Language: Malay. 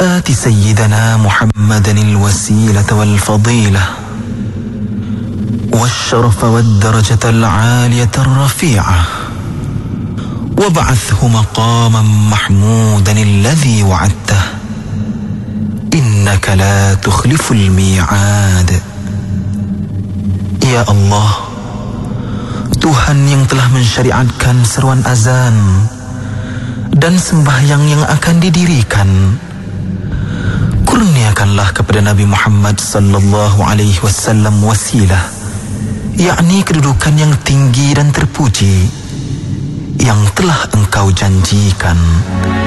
آت سيدنا محمدا الوسيلة والفضيلة والشرف والدرجة العالية الرفيعة وابعثه مقاما محمودا الذي وعدته إنك لا تخلف الميعاد. Ya Allah, Tuhan yang telah mensyariatkan seruan azan dan sembahyang yang akan didirikan, kurniakanlah kepada Nabi Muhammad sallallahu alaihi wasallam wasilah, yakni kedudukan yang tinggi dan terpuji yang telah Engkau janjikan.